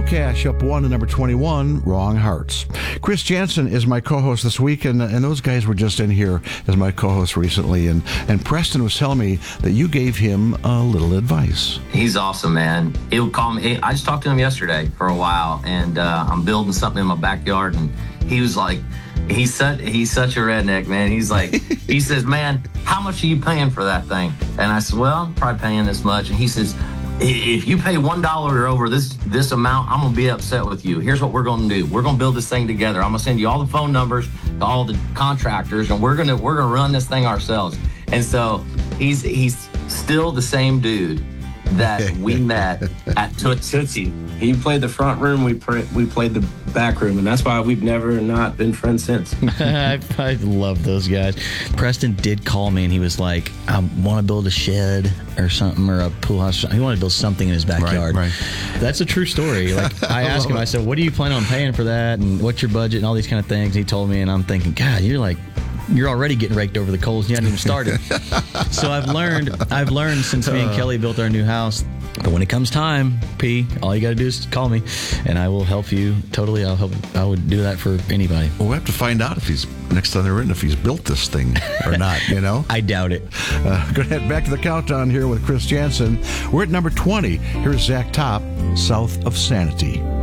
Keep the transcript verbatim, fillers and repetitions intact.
Cash up one to number twenty-one, Wrong Hearts. Chris Jansen is my co-host this week, and, and those guys were just in here as my co-host recently, and, and Preston was telling me that you gave him a little advice. He's awesome, man. He would call me. I just talked to him yesterday for a while, and uh, I'm building something in my backyard, and he was like, he's such, he's such a redneck, man. He's like, he says, man, how much are you paying for that thing? And I said, well, I'm probably paying this much. And he says, if you pay one dollar or over this this amount, I'm gonna be upset with you. Here's what we're gonna do. We're gonna build this thing together. I'm gonna send you all the phone numbers to all the contractors, and we're gonna we're gonna run this thing ourselves. And so he's he's still the same dude that we met at Tootsie. He played the front room, we pre- we played the back room, and that's why we've never not been friends since. I, I love those guys. Preston did call me, and he was like, I want to build a shed or something, or a pool house. He wanted to build something in his backyard. Right, right. That's a true story. Like, I asked him, I said, what do you plan on paying for that, and what's your budget, and all these kind of things. He told me, and I'm thinking, God, you're like, you're already getting raked over the coals, and you haven't even started. So I've learned, I've learned since me and Kelly built our new house. But when it comes time, P, all you got to do is call me, and I will help you totally. I'll help. I would do that for anybody. Well, we have to find out if he's next time they're in, if he's built this thing or not. You know, I doubt it. Uh, go ahead, back to the countdown here with Chris Jansen. We're at number twenty. Here's Zach Top, South of Sanity.